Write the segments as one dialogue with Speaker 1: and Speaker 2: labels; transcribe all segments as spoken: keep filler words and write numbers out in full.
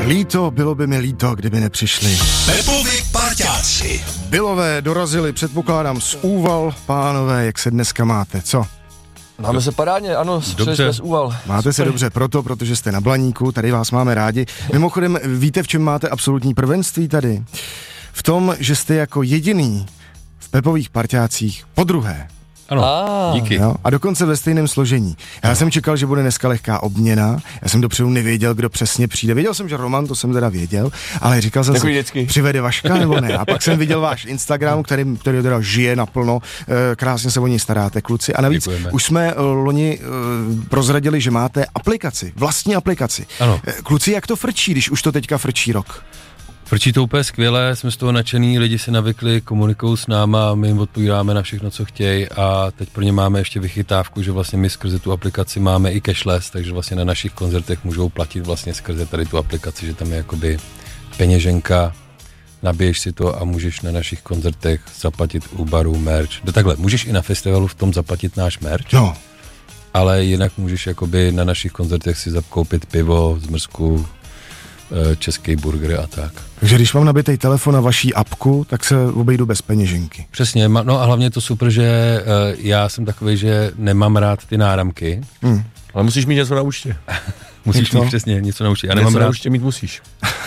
Speaker 1: Líto, bylo by mi líto, kdyby nepřišli.
Speaker 2: Pepovi parťáci.
Speaker 1: Bylové dorazili, předpokládám, z Úval. Pánové, jak se dneska máte, co?
Speaker 3: Máme se parádně, ano,
Speaker 4: dobře.
Speaker 3: z Úval.
Speaker 1: Máte Super. Se dobře proto, protože jste na Blaníku, tady vás máme rádi. Mimochodem, víte, v čem máte absolutní prvenství tady? V tom, že jste jako jediný v Pepových parťácích podruhé.
Speaker 4: Ano,
Speaker 3: Ah.
Speaker 4: díky.
Speaker 1: Jo, a dokonce ve stejném složení. Já no. jsem čekal, že bude dneska lehká obměna. Já jsem dopředu nevěděl, kdo přesně přijde. Věděl jsem, že Roman, to jsem teda věděl, ale říkal jsem
Speaker 3: Takový
Speaker 1: si,
Speaker 3: dětsky.
Speaker 1: přivede Vaška nebo ne. A pak jsem viděl váš Instagram, který, který teda žije naplno. Krásně se o něj staráte, kluci. A navíc
Speaker 4: Děkujeme.
Speaker 1: už jsme loni prozradili, že máte aplikaci, vlastní aplikaci.
Speaker 4: Ano.
Speaker 1: Kluci, jak to frčí, když už to teďka frčí rok?
Speaker 4: Frčí to úplně skvěle, jsme z toho nadšený, lidi se navykli, komunikují s náma, my jim odpovídáme na všechno, co chtějí a teď pro ně máme ještě vychytávku, že vlastně my skrze tu aplikaci máme i cashless, takže vlastně na našich koncertech můžou platit vlastně skrze tady tu aplikaci, že tam je jakoby peněženka, nabiješ si to a můžeš na našich koncertech zaplatit u baru merch. Do takhle, můžeš i na festivalu v tom zaplatit náš merch,
Speaker 1: No.
Speaker 4: ale jinak můžeš jakoby na našich koncertech si zakoupit pivo, zmrzku, český burger a tak.
Speaker 1: Takže když mám nabitej telefon na vaší apku, tak se obejdu bez peněženky.
Speaker 4: Přesně, no a hlavně to super, že uh, já jsem takovej, že nemám rád ty náramky.
Speaker 1: Hmm.
Speaker 3: Ale musíš mít něco na účtě.
Speaker 4: Musíš
Speaker 1: Co?
Speaker 4: mít přesně něco na účtě. Já
Speaker 3: Něco
Speaker 4: nemám
Speaker 3: na
Speaker 4: rád,
Speaker 3: účtě mít musíš.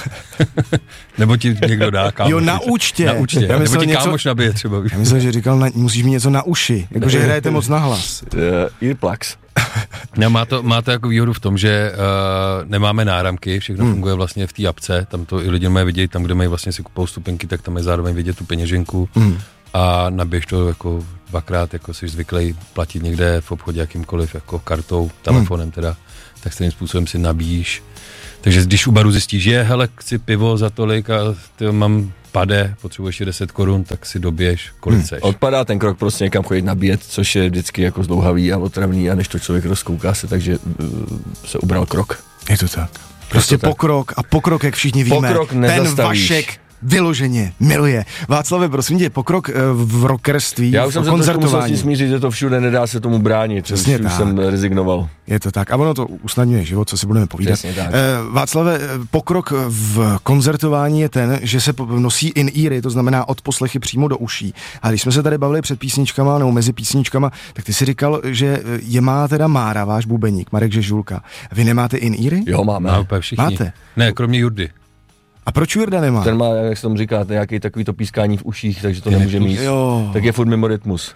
Speaker 4: nebo ti někdo dá kámoš.
Speaker 1: Jo, na účtě.
Speaker 4: Na účtě,
Speaker 1: Já
Speaker 4: nebo
Speaker 1: myslel
Speaker 4: ti
Speaker 1: něco-
Speaker 4: kámoš nabije třeba.
Speaker 1: Já myslím, že říkal, na, musíš mít něco na uši, jakože hrajete moc na hlas.
Speaker 3: Uh, earplugs.
Speaker 4: No, má, to, má to jako výhodu v tom, že uh, nemáme náramky, všechno hmm. funguje vlastně v té apce, tam to i lidi mají vidět, tam, kde mají vlastně si kupou stupenky, tak tam je zároveň vidět tu peněženku
Speaker 1: Hmm.
Speaker 4: a nabiješ to jako dvakrát, jako jsi zvyklý platit někde v obchodě jakýmkoliv, jako kartou, telefonem teda, tak stejným způsobem si nabíjíš. Takže když u baru zjistíš, že hele, chci pivo za tolik a tyjo, mám pade, potřebuješ deset korun, tak si dobiješ, kolik chceš.
Speaker 3: Odpadá ten krok prostě někam chodit nabíjet, což je vždycky jako zdlouhavý a otravný a než to člověk rozkouká se, takže uh, se ubral krok.
Speaker 1: Je to tak. Prostě
Speaker 3: tak.
Speaker 1: pokrok a pokrok, jak všichni víme,
Speaker 3: Pokrok
Speaker 1: ten
Speaker 3: nezastavíš.
Speaker 1: Vašek vyloženě miluje. Václave, prosím tě, pokrok eh, v rockerství,
Speaker 3: Já už
Speaker 1: v
Speaker 3: jsem se trošku musel s tím
Speaker 1: koncertování.
Speaker 3: smířit, že to všude nedá se tomu bránit,
Speaker 1: Přesně
Speaker 3: už, už
Speaker 1: tak.
Speaker 3: jsem rezignoval.
Speaker 1: Je to tak. A ono to usnadňuje život, co si budeme povídat.
Speaker 3: Přesně tak.
Speaker 1: Eh, Václave, eh, pokrok v koncertování je ten, že se po- nosí in-eary, to znamená odposlechy přímo do uší. A když jsme se tady bavili před písničkama nebo mezi písničkama, tak ty si říkal, že je má teda Mára, váš bubeník, Marek Žežulka. Vy nemáte in-eary?
Speaker 3: Jo, máme.
Speaker 4: Má úplně všichni.
Speaker 1: Máte?
Speaker 4: Ne, kromě Jurdy.
Speaker 1: A proč Jurda nemá?
Speaker 3: Ten má, jak se tomu říká, nějaký takový to pískání v uších, takže to
Speaker 4: Je
Speaker 3: nemůže
Speaker 4: nepus.
Speaker 3: mít.
Speaker 1: Jo.
Speaker 3: Tak je furt mimo rytmus.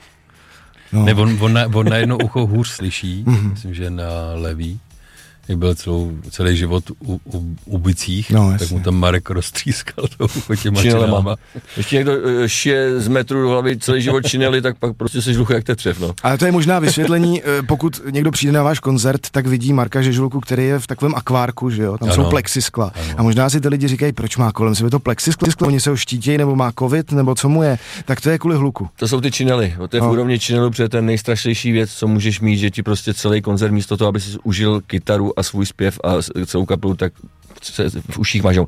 Speaker 1: No.
Speaker 4: Ne, on, on, na, on na jedno ucho hůř slyší, myslím, že na levý, jak byl celou, celý život u, u, u bicích,
Speaker 1: No,
Speaker 4: tak
Speaker 1: jasně.
Speaker 4: mu tam Marek roztřískal to ucho těma
Speaker 3: Činelema.
Speaker 4: činelama.
Speaker 3: Ještě někdo eh, šije z metru do hlavy celý život činely, tak pak prostě se žluchu jak tetřev, no.
Speaker 1: Ale to je možná vysvětlení, eh, pokud někdo přijde na váš koncert, tak vidí Marka Žežulku, který je v takovém akvárku, že jo, tam
Speaker 4: Ano.
Speaker 1: jsou plexiskla.
Speaker 4: Ano.
Speaker 1: A možná si ty lidi říkají, proč má kolem sebe to plexisklo, oni se ho štítějí, nebo má covid, nebo co mu je, tak to je kvůli hluku.
Speaker 3: To jsou ty činely, to je v
Speaker 1: No.
Speaker 3: úrovni činelu, protože to je nejstrašnější věc, co můžeš mít, že ti prostě celý koncert místo toho, aby si užil kytaru a svůj zpěv a s- celou kapelu, tak se v uších máš jenom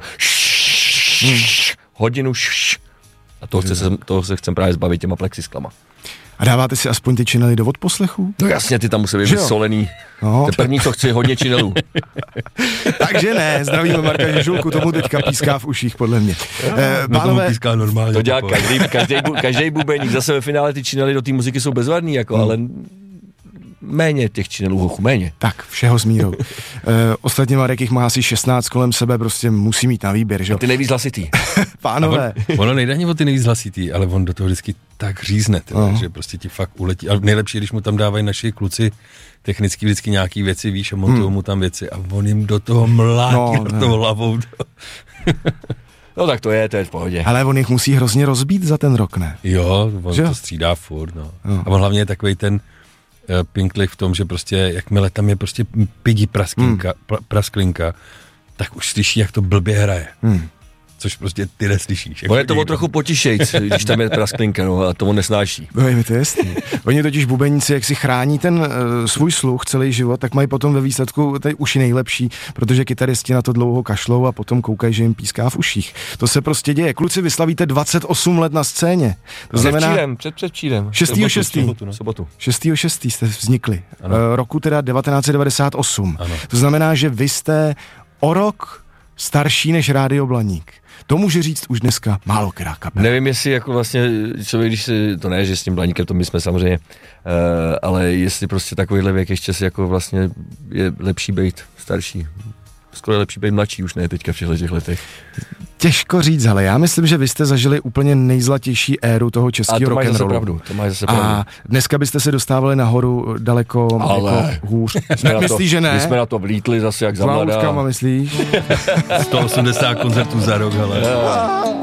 Speaker 3: hodinu a toho, chce se, toho se chcem právě zbavit těma plexisklama.
Speaker 1: A dáváte si aspoň ty činely do odposlechu?
Speaker 3: No jasně, ty tam musí být
Speaker 1: Že jo?
Speaker 3: vysolený.
Speaker 1: No,
Speaker 3: To je první, co chci, hodně činelů.
Speaker 1: takže ne, zdravíme Marka Žežulku, tomu teďka píská v uších, podle mě. Eh,
Speaker 4: No tomu
Speaker 1: pánové,
Speaker 4: píská normálně.
Speaker 3: To dělá
Speaker 4: pohoda.
Speaker 3: každý, každý, bu- každý bubeník. Zase ve finále ty činely do té muziky jsou bezvadný, jako, ale méně těch činelů, hochu, méně.
Speaker 1: tak, všeho s mírou. Eh, ostatně Marek jich má asi šestnáct kolem sebe, prostě musí mít na výběr, že jo.
Speaker 3: Ty nejvíc hlasitý.
Speaker 1: Pánové,
Speaker 4: On, ono nejde ani o ty nejvíc hlasitý, ale on do toho vždycky tak řízne, teda,
Speaker 1: Aha.
Speaker 4: že prostě ti fakt uletí. A nejlepší, když mu tam dávají naši kluci technicky vždycky nějaký věci, víš, a montujou mu tam věci a on jim do toho mlátí,
Speaker 1: No,
Speaker 4: do
Speaker 1: ne.
Speaker 4: toho hlavou.
Speaker 3: No tak to je, to je v pohodě.
Speaker 1: ale on jich musí hrozně rozbít za ten rok, ne?
Speaker 4: Jo, on
Speaker 1: Že jo?
Speaker 4: to střídá furt, no.
Speaker 1: Jo.
Speaker 4: A on hlavně je takovej ten uh, pinklik v tom, že prostě, jakmile tam je prostě pidi prasklinka,
Speaker 1: Hmm.
Speaker 4: pra, prasklinka, tak už slyší, jak to blbě hraje.
Speaker 1: Hmm.
Speaker 4: Což prostě ty neslyšíš.
Speaker 3: On je to o trochu potišejc, když tam je prasklinka, no, a to on nesnáší.
Speaker 1: No je mi to jasný. Oni totiž bubeníci, jak si chrání ten uh, svůj sluch celý život, tak mají potom ve výsledku tady uši nejlepší, protože kytaristi na to dlouho kašlou a potom koukají, že jim píská v uších. To se prostě děje. Kluci, vyslavíte dvacet osm let na scéně. To znamená
Speaker 3: Předčírem, před předčírem.
Speaker 1: šestého šestého
Speaker 4: sobotu, no.
Speaker 3: Sobotu.
Speaker 1: šestého šestého jste vznikli. Uh, roku teda devatenáct set devadesát osm.
Speaker 4: Ano.
Speaker 1: To znamená, že vy jste o rok starší než Rádio Blaník. To může říct už dneska málo která kapela.
Speaker 3: Nevím, jestli jako vlastně člověk, když si, to ne, že s tím Blaníkem, to my jsme samozřejmě, uh, ale jestli prostě takovýhle věk ještě si jako vlastně je lepší být starší. Skoro je lepší být mladší, už ne teďka v těchto těch letech.
Speaker 1: Těžko říct, ale já myslím, že vy jste zažili úplně nejzlatější éru toho českého rock'n'rollu.
Speaker 3: A to máš zase pravdu, to máš zase pravdu.
Speaker 1: A dneska byste se dostávali nahoru daleko
Speaker 3: ale
Speaker 1: jako hůř.
Speaker 3: Myslíš, že ne? My jsme na to vlítli zase jak za mladá.
Speaker 1: S myslíš?
Speaker 4: sto osmdesát koncertů za rok, ale...